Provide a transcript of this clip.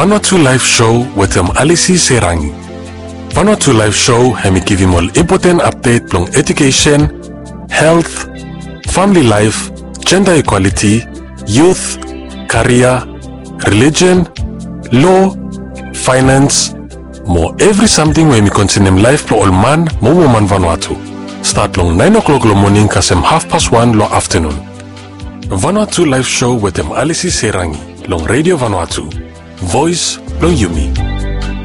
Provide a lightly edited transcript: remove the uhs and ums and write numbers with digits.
Vanuatu Live Show with Alisi Serangi. Vanuatu Live Show hemi give him all important update plong education, health, family life, gender equality, youth, career, religion, law, finance, more every something when we continue life for all man, more woman Vanuatu. Start long 9 o'clock lo morning kasem 1:30 lo afternoon. Vanuatu Live Show with Alisi Serangi long Radio Vanuatu. Voice long Yumi.